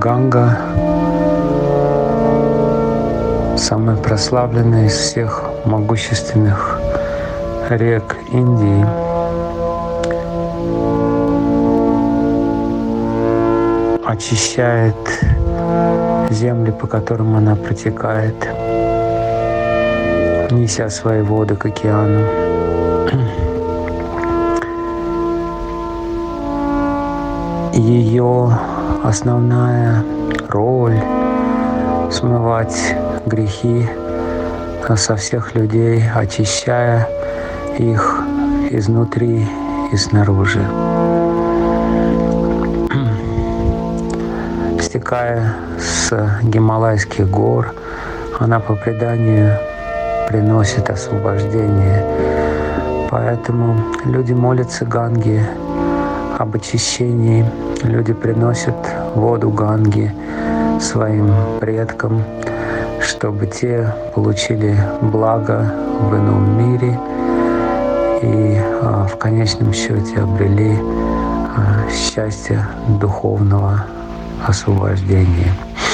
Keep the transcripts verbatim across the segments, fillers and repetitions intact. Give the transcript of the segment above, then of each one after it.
Ганга, самая прославленная из всех могущественных рек Индии, очищает земли, по которым она протекает, неся свои воды к океану. Ее основная роль — смывать грехи со всех людей, очищая их изнутри и снаружи. Стекая с Гималайских гор, она по преданию приносит освобождение. Поэтому люди молятся Ганге об очищении. Люди приносят воду Ганги своим предкам, чтобы те получили благо в ином мире и а, в конечном счете обрели а, счастье духовного освобождения.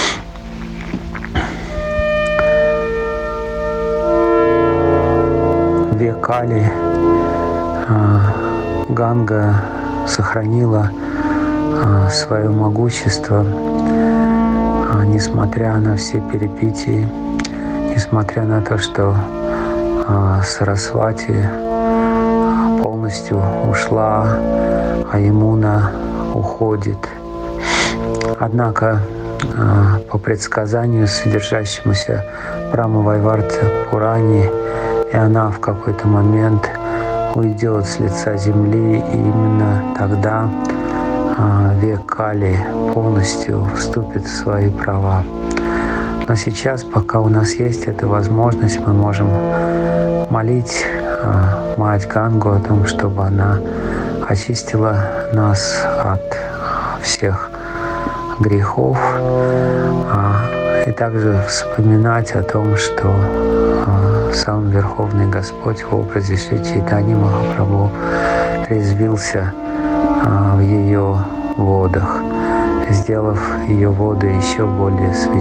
В век Кали а, Ганга сохранила а, свое могущество, а, несмотря на все перипетии, несмотря на то, что а, Сарасвати полностью ушла, а Ямуна уходит. Однако а, по предсказанию, содержащемуся в Брахма-вайварта Пуране, и она в какой-то момент уйдет с лица земли, и именно тогда а, век Кали полностью вступит в свои права. Но сейчас, пока у нас есть эта возможность, мы можем молить а, Мать Гангу о том, чтобы она очистила нас от всех грехов, а, и также вспоминать о том, что а, сам Верховный Господь в образе Шри Чайтаньи Махапрабху резвился а, в ее водах, сделав ее воды еще более священными.